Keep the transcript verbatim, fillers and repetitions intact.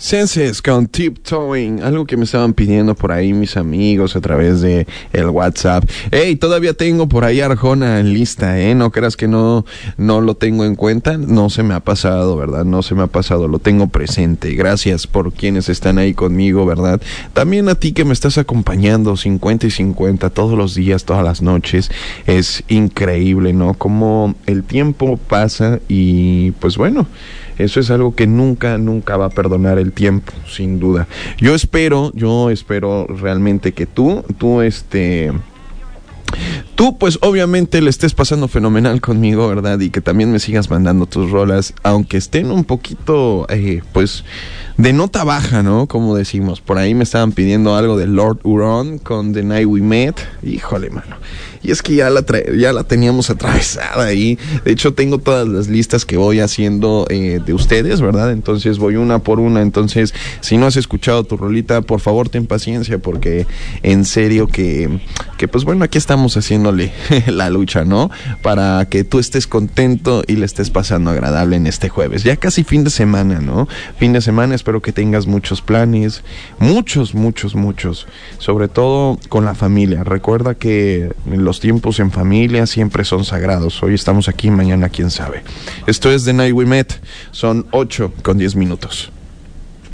Senses con Tiptoeing, algo que me estaban pidiendo por ahí mis amigos a través de el WhatsApp. Hey, todavía tengo por ahí Arjona en lista, ¿eh? No creas que no, no lo tengo en cuenta, no se me ha pasado, ¿verdad? No se me ha pasado, lo tengo presente. Gracias por quienes están ahí conmigo, ¿verdad? También a ti que me estás acompañando cincuenta y cincuenta todos los días, todas las noches. Es increíble, ¿no? Cómo el tiempo pasa y pues bueno, eso es algo que nunca, nunca va a perdonar el tiempo, sin duda. Yo espero, yo espero realmente que tú, tú este... Tú, pues, obviamente le estés pasando fenomenal conmigo, ¿verdad? Y que también me sigas mandando tus rolas, aunque estén un poquito, eh, pues, de nota baja, ¿no? Como decimos. Por ahí me estaban pidiendo algo de Lord Huron con The Night We Met. Híjole, mano. Y es que ya la, tra- ya la teníamos atravesada ahí. De hecho, tengo todas las listas que voy haciendo eh, de ustedes, ¿verdad? Entonces voy una por una. Entonces, si no has escuchado tu rolita, por favor, ten paciencia, porque en serio que, que pues bueno, aquí estamos haciéndole la lucha, ¿no? Para que tú estés contento y le estés pasando agradable en este jueves. Ya casi fin de semana, ¿no? Fin de semana, espero que tengas muchos planes. Muchos, muchos, muchos. Sobre todo con la familia. Recuerda que los tiempos en familia siempre son sagrados. Hoy estamos aquí, mañana quién sabe. Esto es The Night We Met. Son ocho con diez minutos.